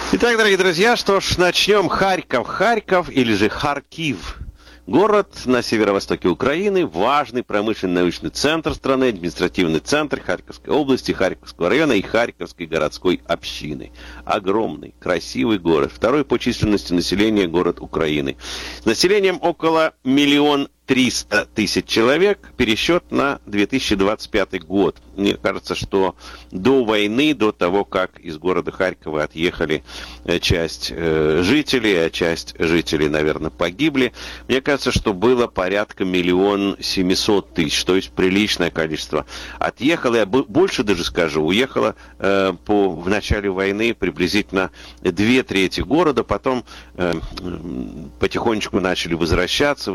Итак, дорогие друзья, что ж, начнем. Харьков или же Харьков. Город на северо-востоке Украины, важный промышленный научный центр страны, административный центр Харьковской области, Харьковского района и Харьковской городской общины. Огромный, красивый город, второй по численности населения город Украины. С населением около 1 300 000 человек, пересчет на 2025 год. Мне кажется, что до войны, до того, как из города Харькова отъехали часть жителей, а часть жителей, наверное, погибли, мне кажется, что было порядка 1 700 000, то есть приличное количество. Отъехало, я больше даже скажу, уехало в начале войны приблизительно 2/3 города, потом потихонечку начали возвращаться.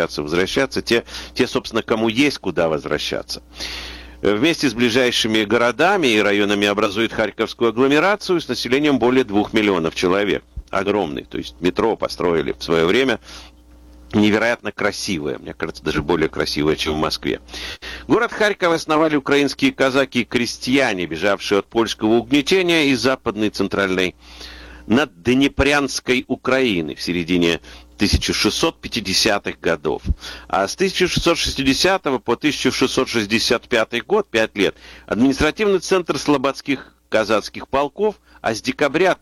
Те, собственно, кому есть куда возвращаться. Вместе с ближайшими городами и районами образует Харьковскую агломерацию с населением более 2 миллионов человек. Огромный, то есть метро построили в свое время. Невероятно красивое, мне кажется, даже более красивое, чем в Москве. Город Харьков основали украинские казаки и крестьяне, бежавшие от польского угнетения из западной центральной Надднепрянской Украины в середине 1650-х годов. А с 1660 по 1665 год, 5 лет, административный центр слободских казацких полков, а с декабря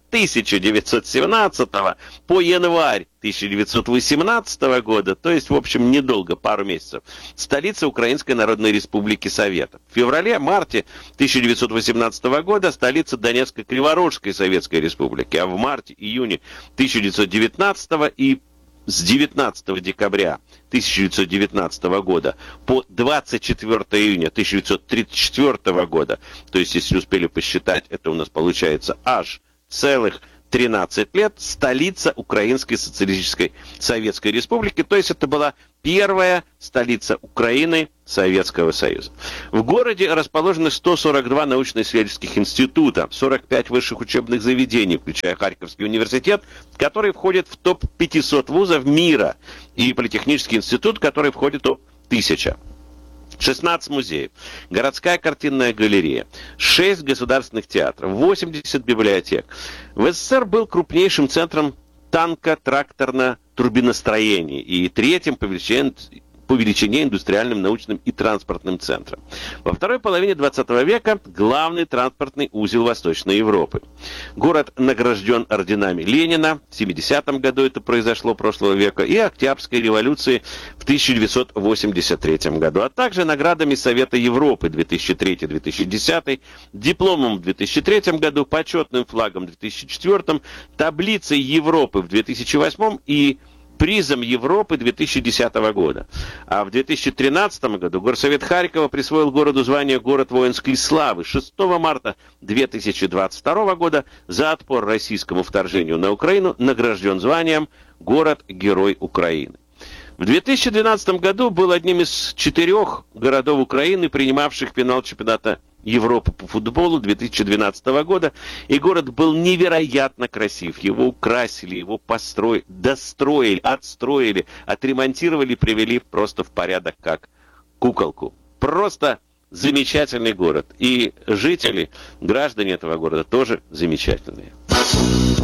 1917 по январь 1918 года, то есть, в общем, недолго, пару месяцев, столица Украинской Народной Республики Советов. В феврале-марте 1918 года столица Донецкой Криворожской Советской Республики, а в марте-июне 1919 и с 19 декабря 1919 года по 24 июня 1934 года, то есть, если успели посчитать, это у нас получается аж целых 13 лет, столица Украинской Социалистической Советской Республики, то есть это была первая столица Украины Советского Союза. В городе расположены 142 научно-исследовательских института, 45 высших учебных заведений, включая Харьковский университет, который входит в топ-500 вузов мира, и Политехнический институт, который входит в топ-1000. 16 музеев, городская картинная галерея, 6 государственных театров, 80 библиотек. В СССР был крупнейшим центром танко-тракторно-турбиностроения и третьим по величине индустриальным, научным и транспортным центром. Во второй половине 20 века главный транспортный узел Восточной Европы. Город награжден орденами Ленина, в 70-м году это произошло, прошлого века, и Октябрьской революции в 1983 году, а также наградами Совета Европы 2003-2010, дипломом в 2003 году, почетным флагом в 2004, таблицей Европы в 2008 и призом Европы 2010 года. А в 2013 году Горсовет Харькова присвоил городу звание «Город воинской славы». 6 марта 2022 года за отпор российскому вторжению на Украину награжден званием «Город-герой Украины». В 2012 году был одним из 4 городов Украины, принимавших финал чемпионата Европы по футболу 2012 года, и город был невероятно красив. Его украсили, его достроили, отстроили, отремонтировали, привели просто в порядок как куколку. Просто замечательный город. И жители, граждане этого города тоже замечательные.